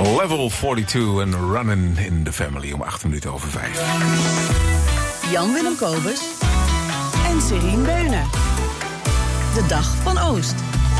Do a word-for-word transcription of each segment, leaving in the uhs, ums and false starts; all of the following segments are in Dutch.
Level tweeënveertig en Runnin' in the Family om acht minuten over vijf. Jan-Willem Kobus en Serien Beuner. De Dag van Oost.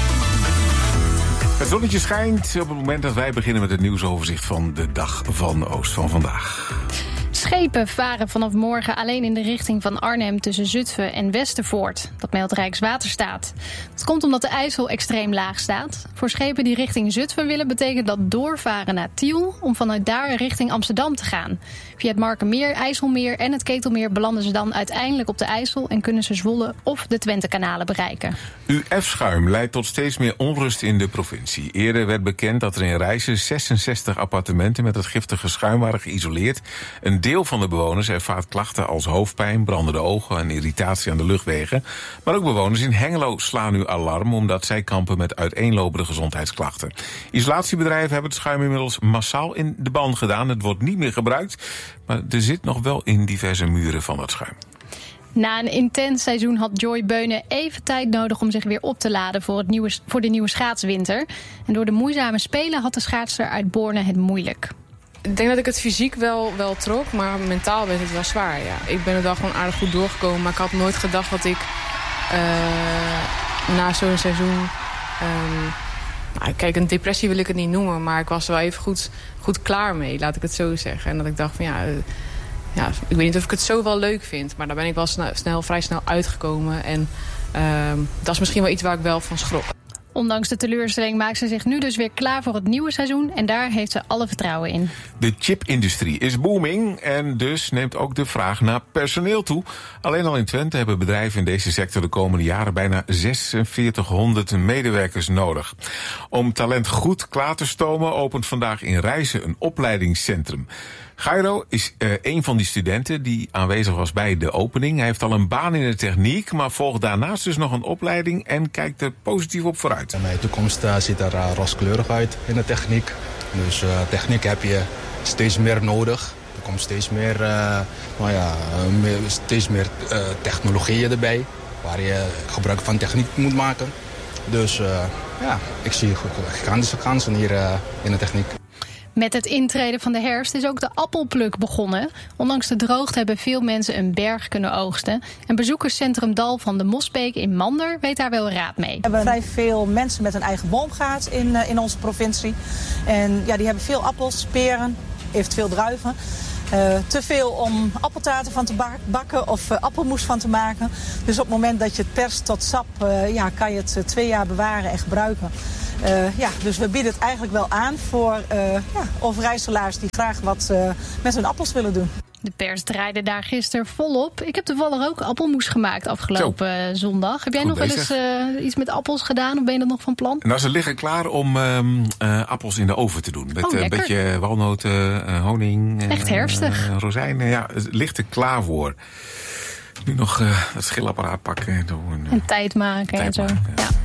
Het zonnetje schijnt op het moment dat wij beginnen met het nieuwsoverzicht van de Dag van Oost van vandaag. Schepen varen vanaf morgen alleen in de richting van Arnhem tussen Zutphen en Westervoort. Dat meldt Rijkswaterstaat. Dat komt omdat de IJssel extreem laag staat. Voor schepen die richting Zutphen willen betekent dat doorvaren naar Tiel om vanuit daar richting Amsterdam te gaan. Via het Markermeer, IJsselmeer en het Ketelmeer belanden ze dan uiteindelijk op de IJssel en kunnen ze Zwolle of de Twentekanalen bereiken. U F-schuim leidt tot steeds meer onrust in de provincie. Eerder werd bekend dat er in Rijssen zesenzestig appartementen met het giftige schuim waren geïsoleerd. Een deel van de bewoners ervaart klachten als hoofdpijn, brandende ogen en irritatie aan de luchtwegen. Maar ook bewoners in Hengelo slaan nu alarm omdat zij kampen met uiteenlopende gezondheidsklachten. Isolatiebedrijven hebben het schuim inmiddels massaal in de ban gedaan. Het wordt niet meer gebruikt, maar er zit nog wel in diverse muren van dat schuim. Na een intens seizoen had Joy Beunen even tijd nodig om zich weer op te laden voor, het nieuwe, voor de nieuwe schaatswinter. En door de moeizame spelen had de schaatster uit Borne het moeilijk. Ik denk dat ik het fysiek wel, wel trok, maar mentaal werd het wel zwaar. Ja. Ik ben er wel gewoon aardig goed doorgekomen, maar ik had nooit gedacht dat ik uh, na zo'n seizoen... Um, nou, kijk, een depressie wil ik het niet noemen, maar ik was er wel even goed, goed klaar mee, laat ik het zo zeggen. En dat ik dacht van ja, uh, ja, ik weet niet of ik het zo wel leuk vind, maar daar ben ik wel snel, snel, vrij snel uitgekomen. En uh, dat is misschien wel iets waar ik wel van schrok. Ondanks de teleurstelling maakt ze zich nu dus weer klaar voor het nieuwe seizoen. En daar heeft ze alle vertrouwen in. De chipindustrie is booming en dus neemt ook de vraag naar personeel toe. Alleen al in Twente hebben bedrijven in deze sector de komende jaren bijna zesenveertighonderd medewerkers nodig. Om talent goed klaar te stomen opent vandaag in Rijssen een opleidingscentrum. Gairo is uh, een van die studenten die aanwezig was bij de opening. Hij heeft al een baan in de techniek, maar volgt daarnaast dus nog een opleiding en kijkt er positief op vooruit. Mijn toekomst uh, ziet er uh, rooskleurig uit in de techniek. Dus uh, techniek heb je steeds meer nodig. Er komt steeds meer, uh, nou ja, uh, meer, steeds meer uh, technologieën erbij, waar je gebruik van techniek moet maken. Dus uh, ja, ik zie gigantische kansen hier uh, in de techniek. Met het intreden van de herfst is ook de appelpluk begonnen. Ondanks de droogte hebben veel mensen een berg kunnen oogsten. En bezoekerscentrum Dal van de Mosbeek in Mander weet daar wel raad mee. We hebben vrij veel mensen met een eigen boomgaard in, in onze provincie. En ja, die hebben veel appels, peren, eventueel druiven. Uh, te veel om appeltaarten van te bakken of uh, appelmoes van te maken. Dus op het moment dat je het perst tot sap, uh, ja, kan je het uh, twee jaar bewaren en gebruiken. Uh, ja, dus we bieden het eigenlijk wel aan voor uh, ja, overijsselaars die graag wat uh, met hun appels willen doen. De pers draaide daar gisteren volop. Ik heb toevallig ook appelmoes gemaakt afgelopen Zo. zondag. Heb jij Goed nog bezig. wel eens uh, iets met appels gedaan of ben je dat nog van plan? Nou, ze liggen klaar om um, uh, appels in de oven te doen. Met oh, een uh, beetje walnoten, uh, honing. Echt herfstig. Uh, rozijnen, ja, het ligt er klaar voor. Nu nog uh, het schillapparaat pakken. En, uh, en tijd maken tijd en zo. Maken, ja. Ja.